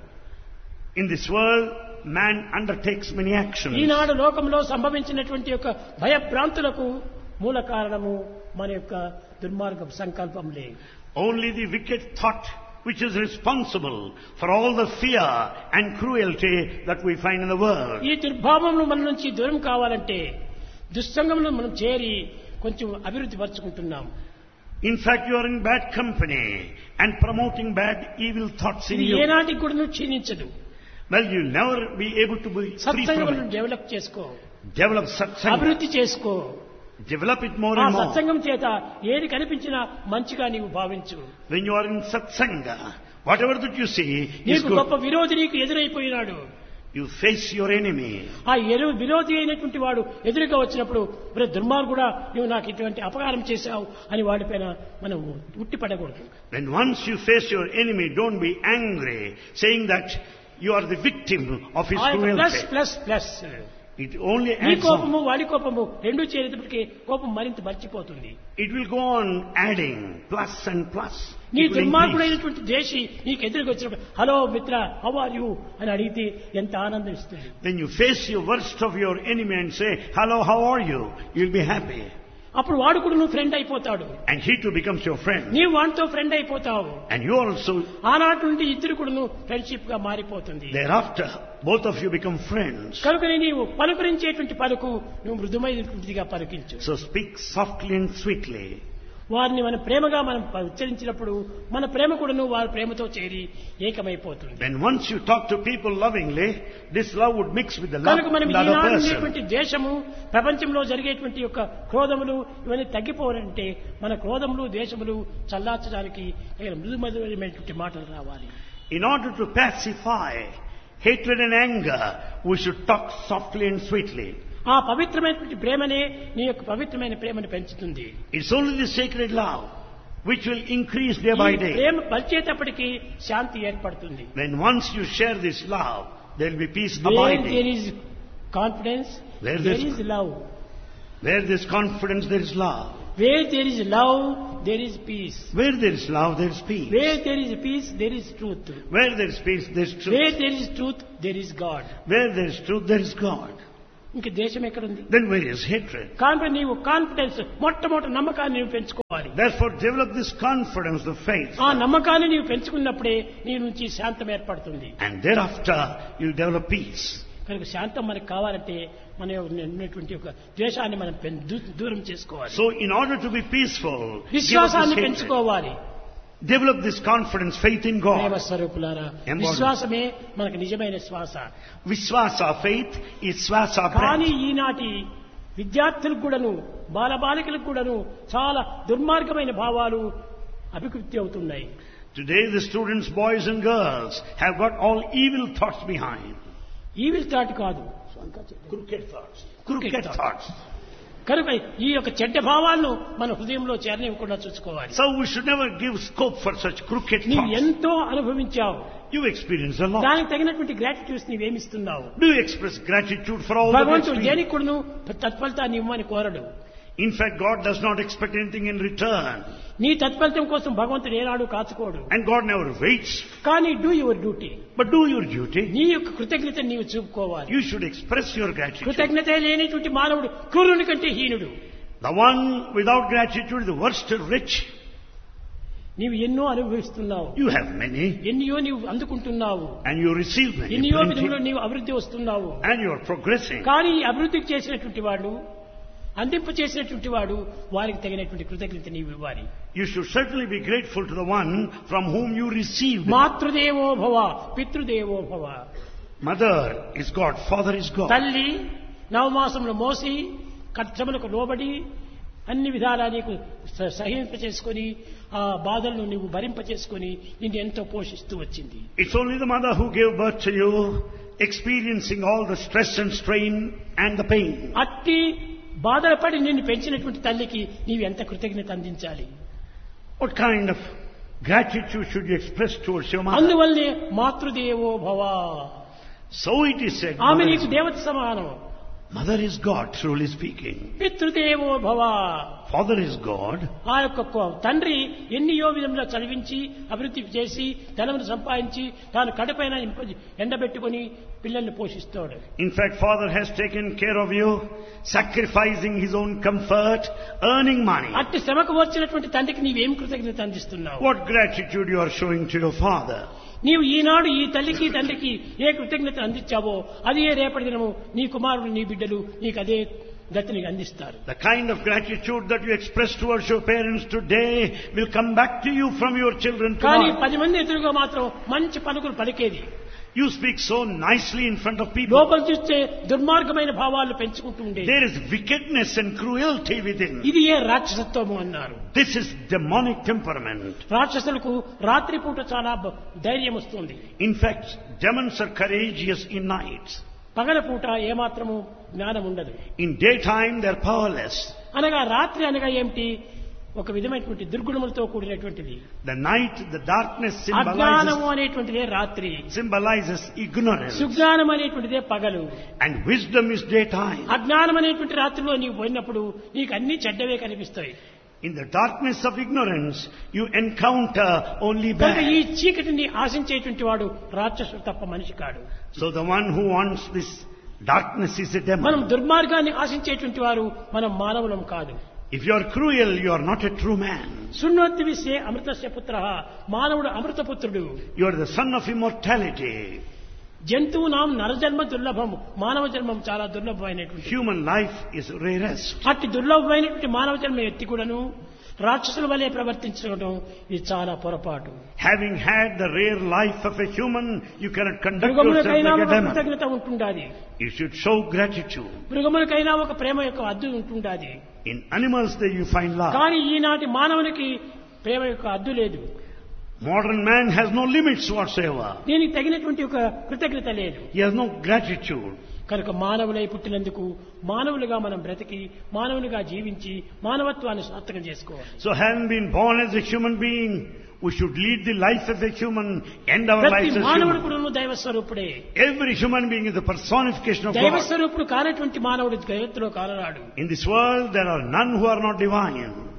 In this world, man undertakes many actions. ఈనాడు లోకంలో సంభవించినటువంటి యొక్క భయభ్రాంతులకు మూల కారణము మన యొక్క దుర్మార్గ సంకల్పంలే. Only the wicked thought which is responsible for all the fear and cruelty that we find in the world. ఈ దుర్భావములు మన నుంచి దూరం కావాలంటే దుస్సంగంలో మనం చేరి కొంచెం అభివృద్ధి పరుచుకుంటున్నాం. In fact, you are in bad company and promoting bad, evil thoughts in ఇది you. ఏనాటికి కూడా క్షీణించదు. Well, you'll never be able to be free from సత్సంగములను it. Develop చేసుకో, Develop satsanga. అభివృద్ధి చేసుకో. Develop it more ఆ and more. సత్సంగం చేత ఏది కనిపించినా మంచిగా నీవు భావించు. When you are in satsanga, whatever that you see is నీకు గొప్ప good. విరోధి నీకు ఎదురైపోయినాడు. You face your enemy. ఆ విరోధి అయినటువంటి వాడు ఎదురుగా వచ్చినప్పుడు మరి దుర్మార్గుడా నువ్వు నాకు ఇటువంటి అపకారం చేశావు అని వాడిపైన మనం ఉట్టిపడకూడదు. When once you face your enemy, don't be angry, saying that you are the victim of his plus cruelty. Plus plus It only నీ adds కోపము on. వాడి కోపము రెండు చేరేటప్పటికి కోపం మరింత మర్చిపోతుంది. It will go on adding plus and plus. నీ It will increase. దుర్మార్గుడైనటువంటి దేశి నీకు ఎదురుగా వచ్చినప్పుడు హలో మిత్ర హౌ ఆర్ యూ అని అడిగితే ఎంత ఆనందం ఇస్తుంది. When you face your worst of your enemy and say, hello, how are you? You'll be happy. అప్పుడు వాడు కూడా నువ్వు ఫ్రెండ్ అయిపోతాడు. And he too becomes your friend. నీవు వాడితో ఫ్రెండ్ అయిపోతావు. And you also, ఆనాటి నుండి ఇద్దరు కూడా ఫ్రెండ్షిప్ గా మారిపోతుంది. thereafter, both of you become friends. కనుకనే నీవు పలుకరించేటువంటి పలుకు నువ్వు మృదుమైనటువంటిదిగా పలికించు. So speak softly and sweetly. వారిని మనం ప్రేమగా మనం ఉచ్చరించినప్పుడు మన ప్రేమ కూడాను వారి ప్రేమతో చేరి ఏకమైపోతుంది. When once you talk to people lovingly, this love would mix with the love కనుక of మనం the other ఈనాడు person. ఉండేటువంటి దేశము ప్రపంచంలో జరిగేటువంటి యొక్క క్రోధములు ఇవన్నీ తగ్గిపోవాలంటే మన క్రోధములు దేశములు చల్లార్చడానికి మృదుమధురమైనటువంటి మాటలు రావాలి. In order to pacify hatred and anger, we should talk softly and sweetly. ఆ పవిత్రమైనటువంటి ప్రేమనే నీ యొక్క పవిత్రమైన ప్రేమను పెంచుతుంది. It's only the sacred love which will increase day by ఈ day. ప్రేమ పంచేటప్పటికి శాంతి ఏర్పడుతుంది. When once you share this love, there will be peace Where there abiding. is confidence, Where there there's- is love. Where there is confidence, there is love. Where there is love, there is peace. Where there is love, there is peace. Where there is peace, there is truth. Where there is peace, there is Where truth. there is truth, there is God. Where there is truth, there is God. ఇంక దేశం ఎక్కడుంది? Then where is hatred? కాబట్టి నీవు confidence, మొట్టమొదటి నమ్మకాన్ని నీవు పెంచుకోవాలి. Therefore develop this confidence, the faith. ఆ నమ్మకాన్ని నీవు పెంచుకున్నప్పుడే నీ నుంచి శాంతం ఏర్పడుతుంది. And thereafter you develop peace. కనుక శాంతం మనకు కావాలంటే మన ఉన్నటువంటి ఒక ద్వేషాన్ని మనం దూరం చేసుకోవాలి. So in order to be peaceful, విశ్వాసాన్ని పెంచుకోవాలి. Develop this confidence, faith in God. ప్రేమ స్వరూపులారా, విశ్వాసమే మనకు నిజమైన శ్వాస. Vishwasa, faith is swasa. కానీ ఈనాటి విద్యార్థులకు కూడాను, బాలబాలికలకు కూడాను చాలా దుర్మార్గమైన భావాలు అభివృద్ధి అవుతున్నాయి. Today the students, boys and girls, have got all evil thoughts behind. Evil thought కాదు, Crooked thoughts. Crooked thoughts. కనుక ఈ యొక్క చెడ్డ భావాలను మన హృదయంలో చేరనివ్వకుండా చూసుకోవాలి. So we should never give scope for such crooked నీవు thoughts. ఎంతో అనుభవించావు, You experience a lot. దానికి తగినటువంటి gratitudes నీవేమిస్తున్నావు? Do you express gratitude for all that భగవంతుడు experience? దేనికి కూడాను తత్ఫలితాన్ని ఇవ్వమని కోరడు. In fact, God does not expect anything in return. నీ తత్ఫలితం కోసం భగవంతుడు ఏనాడు కాచుకోడు. And God never waits. కానీ do your duty. But do your duty. నీ యొక్క కృతజ్ఞత నీవు చూపుకోవాలి. You should express your gratitude. కృతజ్ఞత లేనిటువంటి మానవుడు క్రూరుని కంటే హీనుడు. The one without gratitude is the worst rich. నీవు ఎన్నో అనుభవిస్తున్నావు, You have many. ఎన్నో నీవు అందుకుంటున్నావు, And you receive many. ఎన్నో plenty, విధంలో నీవు అభివృద్ధి వస్తున్నావు. And you are progressing. కానీ ఈ అభివృద్ధికి చేసినటువంటి వాడు, అందింప చేసినటువంటి వాడు, వారికి తగినటువంటి కృతజ్ఞత నీవు ఇవ్వాలి. You should certainly be grateful to the one from whom you received. మాతృదేవో భవ, పితృదేవో భవ. Mother is God, father is God. తల్లి నవమాసములు మోసి కష్టములకు లోబడి అన్ని విధాలా నీకు సహింప చేసుకొని ఆ బాధలను నీవు భరింప చేసుకొని నిన్ను ఎంతో పోషిస్తూ వచ్చింది. It's only the mother who gave birth to you, experiencing all the stress and strain and the pain. అట్టి బాధలు పడి నిన్ను పెంచినటువంటి తల్లికి నీవు ఎంత కృతజ్ఞత అందించాలి? What kind of gratitude should you express towards your mother? అందువల్లనే మాతృదేవో భవ. So it is said, ఆమె mother నీకు is, దేవత సమానం. mother is God, truly speaking. పితృదేవో భవ. Father is God. ఆ యొక్క తండ్రి ఎన్నియో విధంగా చదివించి అభివృద్ధి చేసి ధనమును సంపాదించి తాను కడపైన ఎండబెట్టుకుని పిల్లల్ని పోషిస్తాడు. In fact, father has taken care of you, sacrificing his own comfort, earning money. అట్టి శ్రమకు వచ్చినటువంటి తండ్రికి నీవేం కృతజ్ఞత అందిస్తున్నావు? What gratitude you are showing to your father. నీవు ఈనాడు ఈ తల్లికి తండ్రికి ఏ కృతజ్ఞత అందించావో అది రేపటి దినము నీ కుమారుడు నీ బిడ్డలు నీకు అదే గతిని అందిస్తారు. The kind of gratitude that you express towards your parents today will come back to you from your children కానీ tomorrow. 10 మంది ఎదురుగా మాత్రం మంచి పలుకులు పలికేది. You speak so nicely in front of people. లోపల చూస్తే దుర్మార్గమైన భావాలు పెంచుకుంటూ ఉండేది. There is wickedness and cruelty within. ఇది ఏ రాక్షసత్వము అన్నారు. This is demonic temperament. రాక్షసులకు రాత్రిపూట చాలా ధైర్యం వస్తుంది. In fact, demons are courageous in nights. పగలపూట ఏమాత్రము జ్ఞానం ఉండదు. In daytime, they are powerless. అనగా రాత్రి అనగా ఏమిటి? ఒక విధమైనటువంటి దుర్గుణములతో కూడినటువంటిది. The night, the darkness అజ్ఞానము అనేటువంటిదే రాత్రి, symbolizes ignorance. సుజ్ఞానం అనేటువంటిదే పగలు. And wisdom is daytime. అజ్ఞానం అనేటువంటి రాత్రిలో నీవు పోయినప్పుడు నీకు అన్ని చెడ్డవే కనిపిస్తాయి. In the darkness of ignorance, you encounter only కనుక ఈ bad. చీకటిని ఆశించేటువంటి వాడు రాక్షసుడు తప్ప మనిషి కాడు. So the one who wants this darkness is a మనం demon. దుర్మార్గాన్ని ఆశించేటువంటి వారు మనం మానవులం కాదు. If you are cruel, you are not a true man. శృణ్వతి విశ్వే అమృతస్య పుత్రః, మానవుడు అమృతపుత్రుడు. You are the son of immortality. జంతువునాం నరజన్మ దుర్లభం, మానవ జన్మం చాలా దుర్లభమైనటువంటి. Human life is rarest. అట్టి దుర్లభమైనటువంటి మానవ జన్మ ఎత్తి కూడాను రాక్షసుల వలె ప్రవర్తించడం ఇది చాలా పొరపాటు. Having had the rare life of a human, you cannot conduct yourself మృగములకైనా like a ఒక demon. కృతజ్ఞత ఉంటుండాలి. You should show gratitude. మృగములకైనా ఒక ప్రేమ యొక్క హద్దు ఉంటుండాలి. In animals, there you find love. కానీ ఈనాటి మానవునికి ప్రేమ యొక్క హద్దు లేదు. Modern man has no limits whatsoever. దీనికి తగినటువంటి ఒక కృతజ్ఞత లేదు. He has no gratitude. కనుక మానవులై పుట్టినందుకు మానవులుగా మనం బ్రతికి మానవులుగా జీవించి మానవత్వాన్ని సార్థకం చేసుకోవాలి. So having been born as a human being, we should lead the life of a human, end our ప్రతి lives as మానవుడు human. కూడా దైవ స్వరూపుడే. Every human being is the personification of దైవ God. స్వరూపుడు కానటువంటి మానవుడు జగత్తులో కానరాడు. In this world, there are none who are not divine.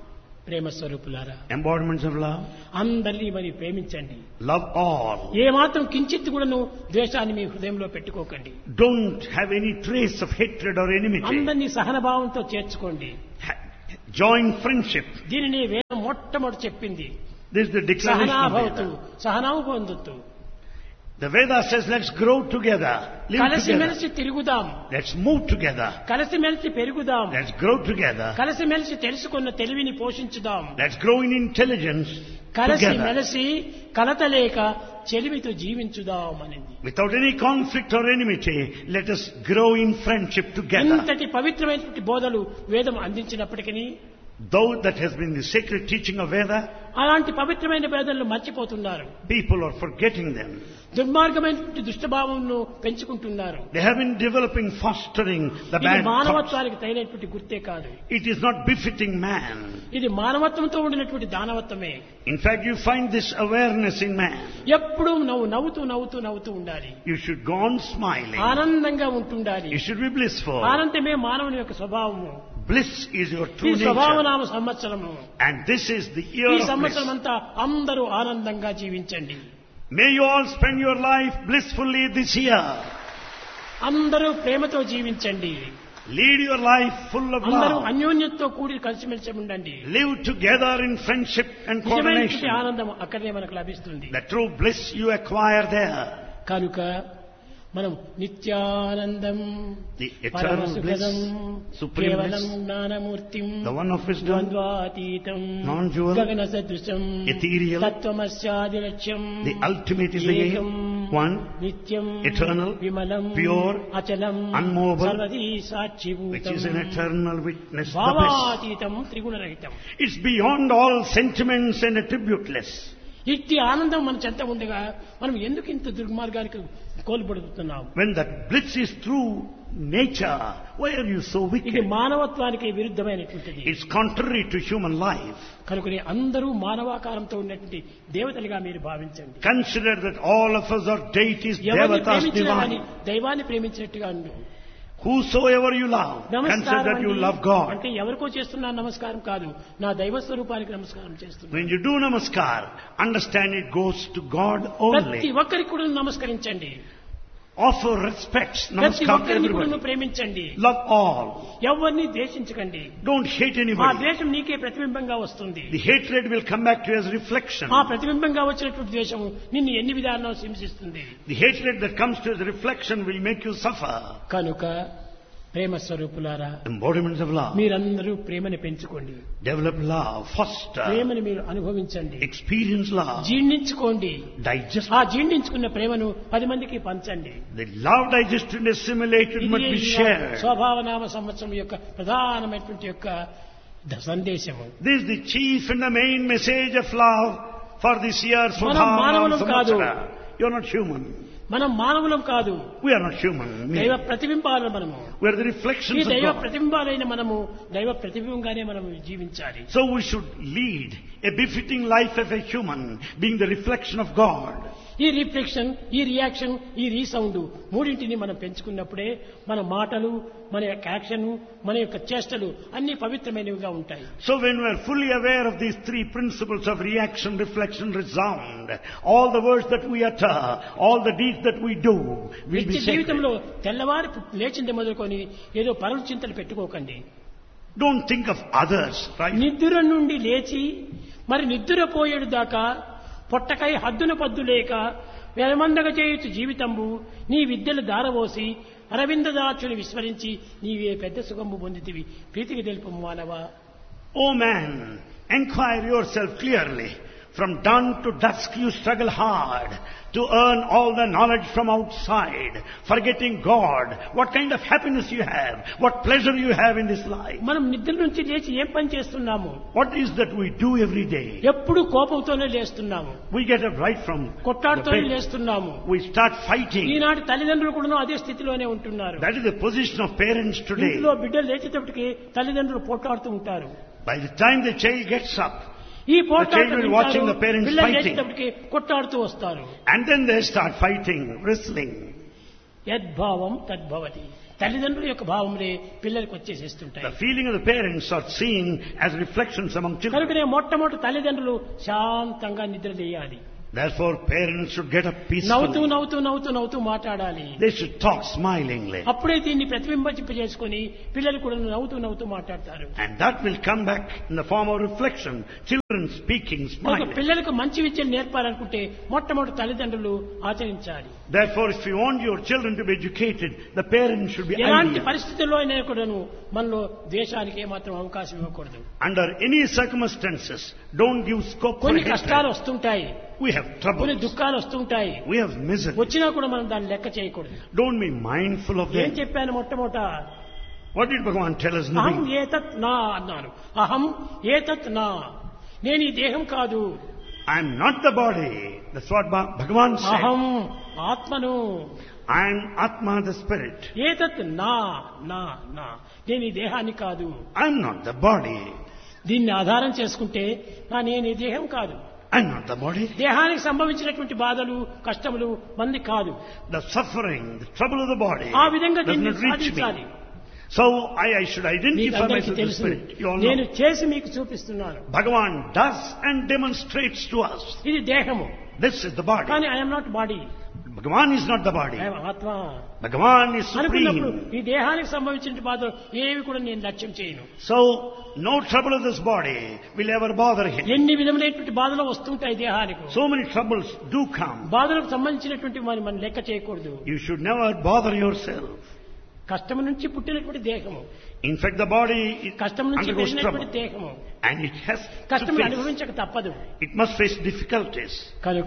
ప్రేమ స్వరూపులారా, embodiments of love. అందరినీ మరి ప్రేమించండి. Love all. ఏ మాత్రం కించిత్ కూడాను ద్వేషాన్ని మీ హృదయంలో పెట్టుకోకండి. Don't have any trace of hatred or enmity. అందరినీ సహనభావంతో చేర్చుకోండి. Join friendship. దీనిని వేదం మొట్టమొదటి చెప్పింది. This is the declaration of సహనాభవతు, Veda. సహనావు పొందుతు. The Veda says, let's grow together, live కలిసిమెలిసి together. తిరుగుదాం, Let's move together. కలిసిమెలిసి పెరుగుదాం, Let's grow together. కలిసిమెలిసి తెలుసుకున్న తెలివిని పోషించుదాం, Let's grow in intelligence together. కలిసిమెలిసి కలతలేక చెలిమితో జీవించుదాం అనింది. Without any conflict or enmity, let us grow in friendship together. ఇంతటి పవిత్రమైనటువంటి బోధలు వేదం అందించినప్పటికీ Though that has been the sacred teaching of Veda, అలాంటి పవిత్రమైన బోధనలు మర్చిపోతున్నారు. people are forgetting them. దుర్మార్గమైనటువంటి దుష్టభావంను పెంచుకుంటున్నారు. They have been developing, fostering the ఇది bad thoughts. మానవత్వానికి తగినటువంటి గుర్తే కాదు. It is not befitting man. ఇది మానవత్వంతో ఉండినటువంటి దానవత్వమే. In fact, you find this awareness in man. ఎప్పుడూ నవ్వుతూ ఉండాలి. You should go on smiling. ఆనందంగా ఉంటుండాలి. You should be blissful. ఆనందమే మానవుని యొక్క స్వభావము. Bliss is your ఈ true స్వభావనామ nature. సంవత్సరము. And this is the year ఈ of bliss. సంవత్సరం అంతా అందరూ ఆనందంగా జీవించండి. May you all spend your life blissfully this year. అందరూ ప్రేమతో జీవించండి. Lead your life full of అందరూ love. అన్యోన్యతతో కూడి కలిసిమెలిసి ఉండండి. Live together in friendship and నిజమైనటువంటి coordination. ఆనందం అక్కడే మనకు లభిస్తుంది. The true bliss you acquire there. కనుక మనం నిత్యానందం The పరమ eternal సుఖదం bliss, supreme కేవలం bliss, జ్ఞానమూర్తిం the one of wisdom, ద్వంద్వాతీతం non-dual, గగన సదృశం ethereal, తత్వమస్యాది లక్ష్యం the ultimate is the ఏకం one, నిత్యం eternal, విమలం pure, అచలం unmovable, సర్వదీ which సాక్షిభూతం is an eternal witness, the bliss. భావాతీతం త్రిగుణరహితం. It's beyond all sentiments and attributeless. ఇట్టి ఆనందం మన చెంత ఉండగా మనం ఎందుకు ఇంత దుర్మార్గానికి కోల్పడుతున్నాం? When that bliss is through nature, why are you so ఇది wicked? మానవత్వానికి విరుద్ధమైనటువంటిది. It's contrary to human life. కనుకనే అందరూ మానవాకారంతో ఉన్నటువంటి దేవతలుగా మీరు భావించండి. Consider that all of us are deities, ఎవరిని devatas, ప్రేమించినా కానీ divine. దైవాన్ని ప్రేమించినట్టుగా ఉండు. Whosoever you love, consider నమస్కారం that you అండి love God. అంటే ఎవరికో చేస్తున్నా నమస్కారం కాదు, నా దైవ స్వరూపానికి నమస్కారం చేస్తున్నా. When you do namaskar, understand it goes to God ప్రతి only. ఒక్కరికి కూడా నమస్కరించండి. Offer respects, ప్రతి namaskar to ఒక్కరిని కూడా everybody. ప్రేమించండి. Love all. ఎవరిని ద్వేషించకండి. Don't hate ఆ anybody. ద్వేషం నీకే ప్రతిబింబంగా వస్తుంది. The hatred will come back to you as reflection. ఆ ప్రతిబింబంగా వచ్చినటువంటి ద్వేషము నిన్ను ఎన్ని విధాలను హింసిస్తుంది. The hatred that comes to you as reflection will make you suffer. కనుక ప్రేమ స్వరూపులారా, Embodiments of love. మీరందరూ ప్రేమని పెంచుకోండి. Develop love, foster, ప్రేమని మీరు అనుభవించండి, experience love, జీర్ణించుకోండి. digest. ఆ జీర్ణించుకున్న ప్రేమను 10 మందికి పంచండి. The love digested and assimilated must be shared. స్వభావనామ సంవత్సరం యొక్క ప్రధానమైనటువంటి యొక్క సందేశము. This is the chief and the main message of love for this year. మనం మానవులం కాదు. You are not human. మనం మానవులం కాదు, We are not human. దైవ ప్రతిబింబాలు మనము. We are the ఈ reflections of దైవ God. ప్రతిబింబాలైన మనము దైవ ప్రతిబింబంగానే మనం జీవించాలి. So we should lead a befitting life of a human, being the reflection of God. ఈ రిఫ్లెక్షన్, ఈ రియాక్షన్, ఈ రీసౌండ్ మూడింటిని మనం పెంచుకున్నప్పుడే మన మాటలు, మన యొక్క యాక్షన్, మన యొక్క చేష్టలు అన్ని పవిత్రమైనవిగా ఉంటాయి. So when we are fully aware of these three principles of reaction, reflection, resound, all the words that we utter, all the deeds that we do will నిత్య be sacred. జీవితంలో తెల్లవారి లేచింది మొదలుకొని ఏదో పరుల చింతలు పెట్టుకోకండి. Don't think of others, right? నిద్ర నుండి లేచి మరి నిద్రపోయేడు దాకా పొట్టకై హద్దున పద్దు లేక వెలమందగ చేయుచు జీవితంబు నీ విద్యలు దారవోసి అరవిందదాచుని విస్మరించి నీవే పెద్ద సుఖము పొందితివి. ప్రీతికి తెలుపు మానవా. O man, inquire yourself clearly. From dawn to dusk you struggle hard to earn all the knowledge from outside, forgetting God. What kind of happiness you have, what pleasure you have in this life. మనం నిద్ర నుంచి లేచి ఏం పని చేస్తున్నాము? What is that we do every day? ఎప్పుడు కోపంతోనే లేస్తున్నాము, We get up right from the కొట్లాడుతూనే bed. లేస్తున్నాము. We start fighting. ఈనాటి తల్లిదండ్రులు కూడా అదే స్థితిలోనే ఉంటున్నారు. That is the position of parents today. ఇంట్లో బిడ్డలు లేచేటప్పటికి తల్లిదండ్రులు పోట్లాడుతూ ఉంటారు. By the time the child gets up, ఈ child will పోట్లాడుతూ be watching the parents పిల్లలు fighting. లేచేటప్పటికి కొట్లాడుతూ వస్తారు. and then they start fighting, wrestling. యద్భావం తద్భవతి. తల్లిదండ్రుల యొక్క భావములే పిల్లలకు వచ్చేసేస్తుంటాయి. The feeling of the parents are seen as reflections among children. కనుకనే మొట్టమొదటి తల్లిదండ్రులు శాంతంగా నిద్రలేయాలి. Therefore, parents should get up నవ్వుతూ peacefully. నవ్వుతూ నవ్వుతూ నవ్వుతూ మాట్లాడాలి. They should talk smilingly. అప్పుడే దీన్ని ప్రతిబింబింపజేసుకొని పిల్లలు కూడా నవ్వుతూ నవ్వుతూ మాట్లాడతారు. And that will come back in the form of reflection. Children speaking, కనుక smiling. పిల్లలకు మంచి విద్యను నేర్పాలనుకుంటే మొట్టమొదటి తల్లిదండ్రులు ఆచరించాలి. Therefore, if you want your children to be educated, the parents should be ఎలాంటి ideal. పరిస్థితుల్లో అయినా కూడాను మనలో ద్వేషానికి ఏమాత్రం అవకాశం ఇవ్వకూడదు. Under any circumstances, don't give scope for కొన్ని కష్టాలు hatred. వస్తుంటాయి, We have కొన్ని troubles. దుఃఖాలు వస్తుంటాయి. We have misery. వచ్చినా కూడా మనం దాన్ని లెక్క చేయకూడదు. Don't be mindful of ఏం them. చెప్పాను మొట్టమొదట? What did Bhagavan tell us in the అహం beginning? ఏతత్ నా అన్నాను. అహం ఏతత్ నా, నేను ఈ దేహం కాదు. I am not the body. That's what Bhagavan said. అహం ఆత్మను. I am Atma, the spirit. ఏతత్ నా నా నా, నేను ఈ దేహాన్ని కాదు. I am not the body. దీన్ని ఆధారం చేసుకుంటే నేను ఈ దేహం కాదు. I am not the body. దేహానికి సంభవించినటువంటి బాధలు కష్టములు మంది కాదు. The suffering, the trouble of the body ఆ విధంగా does దీన్ని not reach సాధించాలి. me. So I should మీకు identify అందరికీ myself as the తెలుసు, spirit. You all నేను know. చేసి మీకు చూపిస్తున్నాను. Bhagavan does and demonstrates to us. ఇది దేహము, This is the body. కానీ I'm not body, Bhagavan is not the body. I'm ఆత్మ Bhagavan is అనుకున్నప్పుడు supreme. ఈ దేహానికి సంభవించిన బాధలు ఏవి కూడా నేను లక్ష్యం చేయను. So no trouble of this body will ever bother him. ఎన్ని విధములైనటువంటి బాధలు వస్తుంటాయి దేహానికి. So many troubles do come. బాధలకు సంబంధించినటువంటి మనం లెక్క చేయకూడదు. You should never bother yourself. కష్టం నుంచి పుట్టినటువంటి దేహము, In fact, the body కష్టం నుంచి undergoes పెరిగినటువంటి trouble. దేహము, And it has కష్టం to face. అనుభవించక తప్పదు. It must face difficulties. కనుక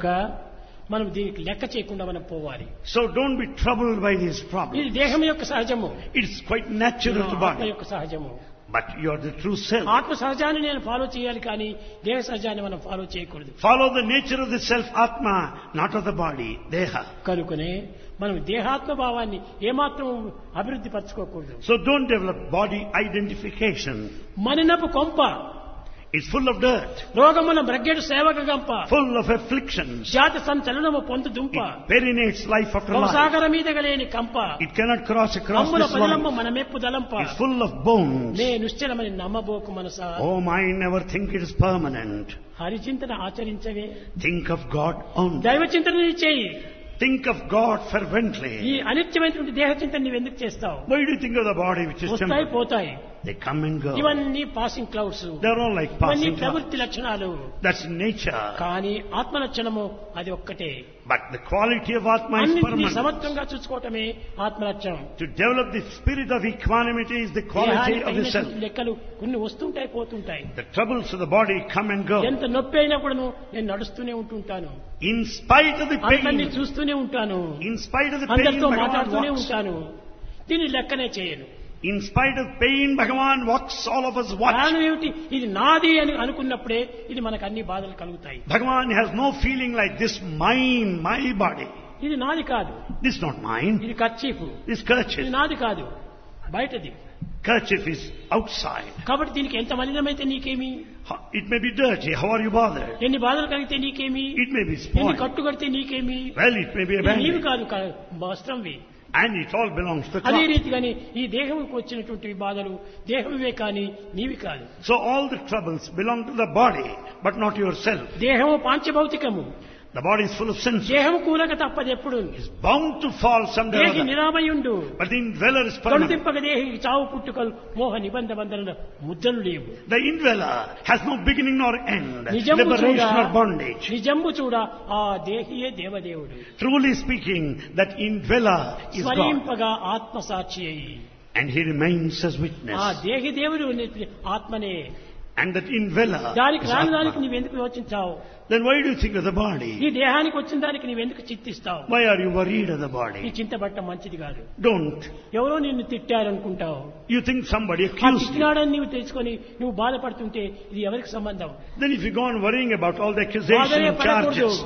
మనం దీనికి లెక్క చేయకుండా మనం పోవాలి. So don't be troubled by these ఇది problems. దేహం యొక్క సహజము, It's quite natural to ఆత్మ body. యొక్క సహజము. But you are the true self. ఆత్మ సహజాన్ని నేను ఫాలో చేయాలి, కానీ దేహ సహజాన్ని మనం ఫాలో చేయకూడదు. Follow the nature of the self, Atma, not of the body, Deha. కనుకనే మనం దేహాత్మ భావాన్ని ఏమాత్రం అభివృద్ధి పరచుకోకూడదు. So don't develop body identification. మనినపు కొంప, It's full of dirt, రోగముల బ్రగ్గెడు సేవక గంప, full of afflictions. జాతి సంచలనము పొందు దుంప, It perinates life after life. భవసాగర మీద గలేని కంప, It cannot cross across అమ్ముల this పదిలంబ one. మన మెప్పు దలంప, It's full of bones. నే నిశ్చలమని నమ్మబోకు మనసా. Oh, mind, never think it is permanent. హరిచింతన ఆచరించవే, Think of God only. దైవ చింతన చేయి. Think of God fervently. ఈ అనిత్యమైనటువంటి దేహ చింతన నువ్వు ఎందుకు చేస్తావు? Why do you think of the body which is వస్తాయి temporary? పోతాయి. They come and go. ఇవన్నీ passing clouds, They're all like ఇవన్నీ passing clouds. ప్రవృత్తి లక్షణాలు. That's nature. కానీ ఆత్మ లక్షణము అది ఒక్కటే. But the quality of Atma is అన్నింటినీ permanent. సమత్వంగా చూసుకోవటమే ఆత్మ లక్షణం. To develop the spirit of equanimity is the quality దేహానికి of the self. తగినటువంటి లెక్కలు కొన్ని వస్తుంటాయి పోతుంటాయి. The troubles of the body come and go. ఎంత నొప్పి అయినా కూడా నేను నడుస్తూనే ఉంటుంటాను, In spite of the అందరినీ pain, చూస్తూనే ఉంటాను, in spite of the pain, అందరితో Bhagavan మాట్లాడుతూనే walks. ఉంటాను. దీన్ని లెక్కనే చేయను. In spite of pain, Bhagavan walks, all of us watch. కారణం ఏమిటి? ఇది నాది అని అనుకున్నప్పుడే ఇది మనకు అన్ని బాధలు కలుగుతాయి. Bhagavan has no feeling like this mine, my body. ఇది నాది కాదు, This is not mine. ఇది కర్చీఫ్, This ఇది kerchief. నాది కాదు, బయటది. Kerchief is outside. కాబట్టి దీనికి ఎంత మలినమైతే నీకేమి, It may be dirty. How are you bothered? ఎన్ని బాధలు కలిగితే నీకేమి, It may be ఎన్ని spoiled. కట్టు కడితే నీకేమి, Well, it may be ఇది నీవి abandoned. కాదు, వస్త్రంవి. And it all belongs to అదే God. రీతిగానే ఈ దేహంకు వచ్చినటువంటి బాధలు దేహమే కానీ నీవి కాదు. So all the troubles belong to the body, but not yourself. దేహము పాంచభౌతికము, The body is full of senses. దేహము కూలక తప్పదు ఎప్పుడు. It's bound to fall someday or దేహి other. నిరామయుండు, But the indweller is permanent. కనుదింపక దేహికి చావు పుట్టుకలు మోహ నిబంధ బంధన ముద్దలు లేవు. The indweller has no beginning nor end, నిజము చూడ, liberation or bondage. నిజము చూడ, ఆ దేహియే దేవదేవుడు. Truly speaking, that indweller is God. స్మరింపగా ఆత్మ సాక్షి అయి, And he remains as ఆ witness. దేహి దేవుడు ఆత్మనే. And that indweller దానికి is రాని దానికి Atma. నీవెందుకు యోచించావు? Then why do you think of the body? ఈ దేహానికి వచ్చిన దానికి నీవెందుకు చింతిస్తావు? Why are you worried of the ఈ body? చింతబట్ట మంచిది కాదు. Don't. ఎవరో నిన్ను తిట్టారనుకుంటావు, You think somebody ఆ accused you. తిట్టినాడని నీవు తెలుసుకొని నువ్వు బాధపడుతుంటే ఇది ఎవరికి సంబంధం? Then if you go on worrying about all the accusations బాధనే and పడకూడదు. charges,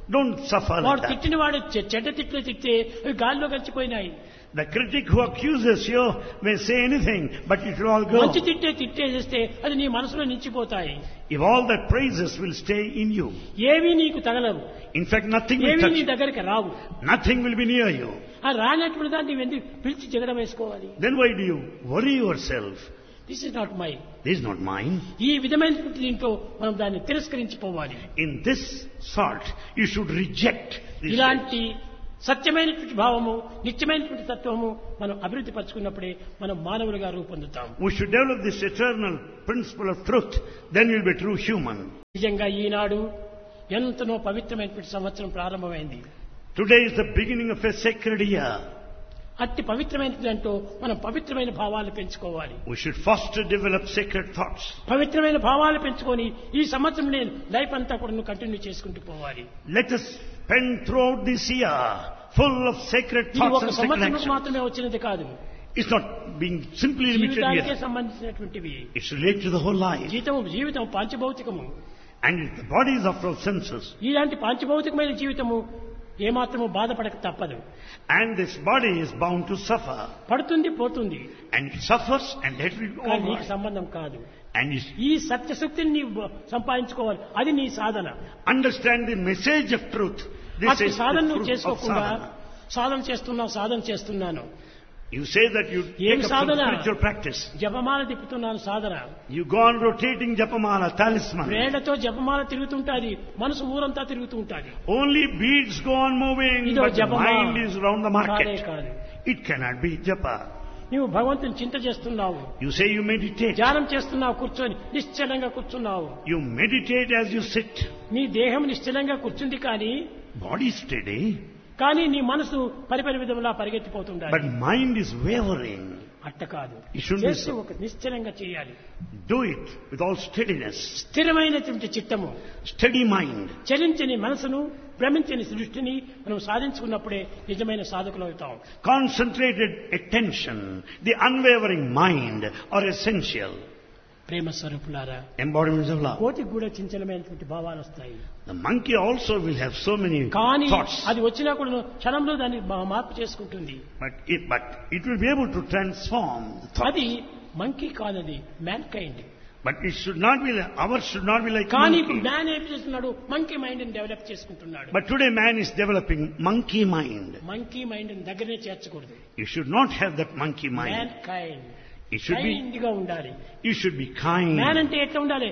Don't suffer like వాడు that. తిట్టిన వాడు చెడ్డ తిట్లు తిట్టే అవి గాల్లో కలిసిపోయినాయి. The critic who accuses you may say anything, but it will all go. మంచి తిట్టేస్తే అది నీ మనసులో నిలిచిపోతాయి. If all the praises will stay in you, ఏవి నీకు తగలవు, in fact nothing will ఏవి touch నీ you. దగ్గరికి రావు. Nothing will be near you. ఆ రానటువంటి దాన్ని నువ్వు ఎందుకు పిలిచి జగడం వేసుకోవాలి? Then why do you worry yourself? This is not my. This is not mine. ఈ విధమైనటువంటి దీంట్లో మనం దాన్ని తిరస్కరించిపోవాలి. In this sort, you should reject this. ఇలాంటి సత్యమైనటువంటి భావము, నిత్యమైనటువంటి తత్వము మనం అభివృద్ధి పరచుకున్నప్పుడే మనం మానవులుగా రూపొందుతాం. We should develop this eternal principle of truth, then we'll be true human. నిజంగా ఈనాడు ఎంతనో పవిత్రమైనటువంటి సంవత్సరం ప్రారంభమైంది. Today is the beginning of a sacred year. అట్టి పవిత్రమైనది అంటూ మనం పవిత్రమైన భావాలు పెంచుకోవాలి. We should foster, develop sacred thoughts. పవిత్రమైన భావాలు పెంచుకొని ఈ సంవత్సరం నేను లైఫ్ అంతా కూడా కంటిన్యూ చేసుకుంటూ పోవాలి. Let us spend throughout this year full of sacred ఇది thoughts ఒక and sacred సంవత్సరం actions. మాత్రమే వచ్చినది కాదు. It's not being simply limited జీవితానికే here. సంబంధించినటువంటివి. It's related to the whole life. జీవితం పాంచభౌతికము. And the body is after all senses. ఇలాంటి పాంచభౌతికమైన జీవితము ఏమాత్రము బాధపడక తప్పదు. And this body is bound to suffer. పడుతుంది పోతుంది. And it suffers and let it go కానీ నీకు on. సంబంధం కాదు. And you ఈ సత్యశక్తిని నీవు సంపాదించుకోవాలి. అది నీ సాధన. understand the message of truth. This అట్టి is సాధన the నువ్వు fruit of చేసుకోకుండా sadhana. సాధన చేస్తున్నాను. You say that you ఏం take up some సాధన? spiritual practice. జపమాల తిప్పుతున్నాను సాధన. You go on rotating japamala, talisman. వేళ్లతో జపమాల తిరుగుతుంటాది, మనసు ఊరంతా తిరుగుతూ ఉంటాది. Only beads go on moving, ఇదో but the జపమాల mind is round the కాదే market. కాదు. It cannot be japa. నీవు భగవంతుని చింత చేస్తున్నావు, You say you meditate. ధ్యానం చేస్తున్నావు, కూర్చొని నిశ్చలంగా కూర్చున్నావు. You meditate as you sit. నీ దేహం నిశ్చలంగా కూర్చుంది Body steady, కానీ నీ మనసు పరిపరి విధములా పరిగెత్తిపోతుండాలి. but mind is wavering. అట్ట కాదు. It shouldn't be చేస్తే so. ఒక నిశ్చలంగా చేయాలి. Do it with all steadiness. స్థిరమైనటువంటి చిత్తము, Steady mind. చలించని మనసును, భ్రమించని సృష్టిని మనం సాధించుకున్నప్పుడే నిజమైన సాధకులు అవుతాం. Concentrated attention, the unwavering mind are essential. ప్రేమ స్వరూపులారా, Embodiments of love. కోటికి కూడా చంచలమైనటువంటి భావాలు వస్తాయి. The monkey also will have so many కానీ thoughts. అది వచ్చినా కూడా క్షణంలో దాన్ని మార్పు చేసుకుంటుంది. But it will be able to transform the thoughts. అది మంకీ కాదది, man kind. But it should not be, ours should not be like కానీ monkey. మ్యాన్ ఏం చేస్తున్నాడు? మంకీ మైండ్ ని డెవలప్ చేసుకుంటున్నాడు. But today man is developing monkey mind. Monkey mind ని దగ్గరనే చేర్చకూడదు. You should not have that monkey man mind. Kind. It should be, kind గా ఉండాలి. you should be kind. Man అంటే ఎట్లా ఉండాలి?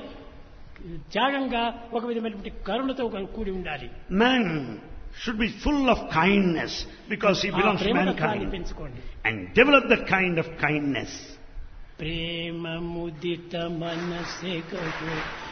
త్యాగంగా, ఒక విధమైనటువంటి కరుణతో కూడి ఉండాలి. Man should be full of kindness because he belongs to ప్రేమతత్వాన్ని mankind. పెంచుకోండి. And develop that kind of kindness. ప్రేమ ముదిత మనసే కహో